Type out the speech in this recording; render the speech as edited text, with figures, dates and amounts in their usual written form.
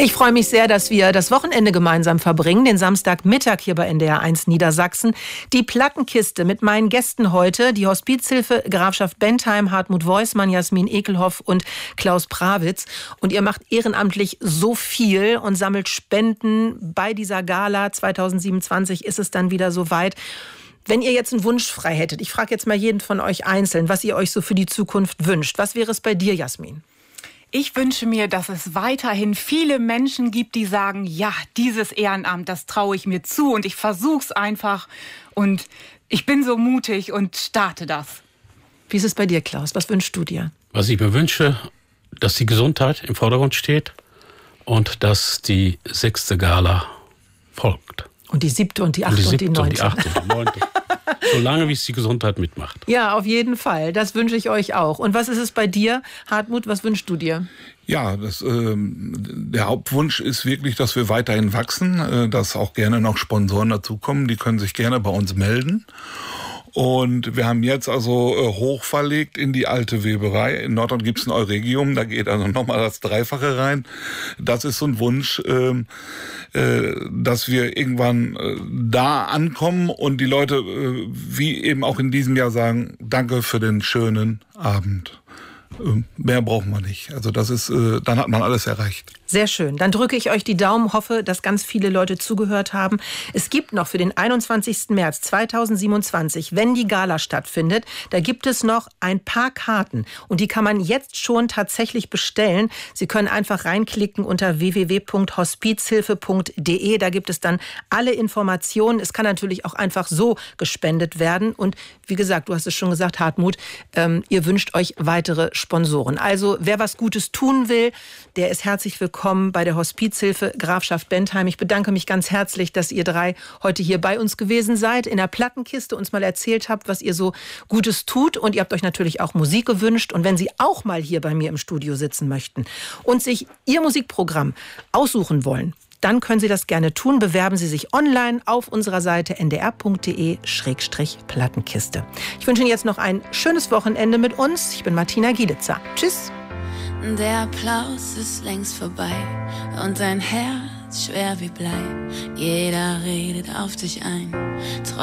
Ich freue mich sehr, dass wir das Wochenende gemeinsam verbringen, den Samstagmittag hier bei NDR 1 Niedersachsen. Die Plattenkiste mit meinen Gästen heute, die Hospizhilfe Grafschaft Bentheim, Hartmut Weusmann, Jasmin Ekelhoff und Klaus Prawitz. Und ihr macht ehrenamtlich so viel und sammelt Spenden. Bei dieser Gala 2027 ist es dann wieder soweit. Wenn ihr jetzt einen Wunsch frei hättet, ich frage jetzt mal jeden von euch einzeln, was ihr euch so für die Zukunft wünscht. Was wäre es bei dir, Jasmin? Ich wünsche mir, dass es weiterhin viele Menschen gibt, die sagen, ja, dieses Ehrenamt, das traue ich mir zu und ich versuche es einfach und ich bin so mutig und starte das. Wie ist es bei dir, Klaus? Was wünschst du dir? Was ich mir wünsche, dass die Gesundheit im Vordergrund steht und dass die 6. Gala folgt. Und die 7. und die 8. und die 9. Und die 8. und die 9. Solange wie es die Gesundheit mitmacht. Ja, auf jeden Fall. Das wünsche ich euch auch. Und was ist es bei dir, Hartmut? Was wünschst du dir? Ja, der Hauptwunsch ist wirklich, dass wir weiterhin wachsen, dass auch gerne noch Sponsoren dazukommen. Die können sich gerne bei uns melden. Und wir haben jetzt also hochverlegt in die alte Weberei. In Nordrhein gibt es ein Euregium, da geht also nochmal das Dreifache rein. Das ist so ein Wunsch, dass wir irgendwann da ankommen und die Leute, wie eben auch in diesem Jahr, sagen, danke für den schönen Abend. Mehr brauchen wir nicht. Also das ist, dann hat man alles erreicht. Sehr schön. Dann drücke ich euch die Daumen, hoffe, dass ganz viele Leute zugehört haben. Es gibt noch für den 21. März 2027, wenn die Gala stattfindet, da gibt es noch ein paar Karten. Und die kann man jetzt schon tatsächlich bestellen. Sie können einfach reinklicken unter www.hospizhilfe.de. Da gibt es dann alle Informationen. Es kann natürlich auch einfach so gespendet werden. Und wie gesagt, du hast es schon gesagt, Hartmut, ihr wünscht euch weitere Sponsoren. Also wer was Gutes tun will, der ist herzlich willkommen bei der Hospizhilfe Grafschaft Bentheim. Ich bedanke mich ganz herzlich, dass ihr drei heute hier bei uns gewesen seid, in der Plattenkiste uns mal erzählt habt, was ihr so Gutes tut. Und ihr habt euch natürlich auch Musik gewünscht. Und wenn Sie auch mal hier bei mir im Studio sitzen möchten und sich Ihr Musikprogramm aussuchen wollen, dann können Sie das gerne tun. Bewerben Sie sich online auf unserer Seite ndr.de/Plattenkiste. Ich wünsche Ihnen jetzt noch ein schönes Wochenende mit uns. Ich bin Martina Gielitzer. Tschüss. Der Applaus ist längst vorbei und dein Herz schwer wie Blei. Jeder redet auf dich ein.